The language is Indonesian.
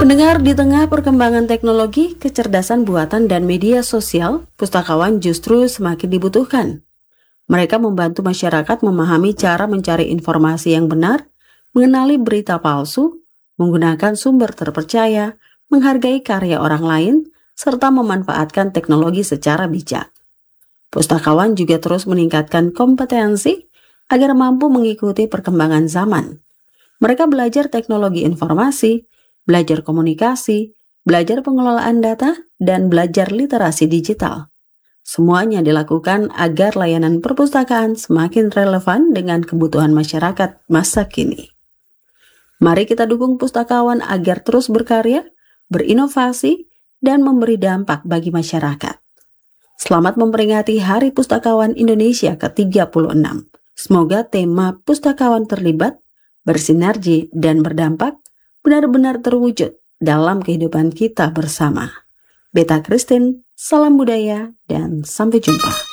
Pendengar, di tengah perkembangan teknologi, kecerdasan buatan dan media sosial, pustakawan justru semakin dibutuhkan. Mereka membantu masyarakat memahami cara mencari informasi yang benar, mengenali berita palsu, menggunakan sumber terpercaya, menghargai karya orang lain, serta memanfaatkan teknologi secara bijak. Pustakawan juga terus meningkatkan kompetensi agar mampu mengikuti perkembangan zaman. Mereka belajar teknologi informasi, belajar komunikasi, belajar pengelolaan data, dan belajar literasi digital. Semuanya dilakukan agar layanan perpustakaan semakin relevan dengan kebutuhan masyarakat masa kini. Mari kita dukung pustakawan agar terus berkarya, berinovasi, dan memberi dampak bagi masyarakat. Selamat memperingati Hari Pustakawan Indonesia ke-36. Semoga tema pustakawan terlibat, bersinergi, dan berdampak benar-benar terwujud dalam kehidupan kita bersama. Beta Christine, salam budaya, dan sampai jumpa.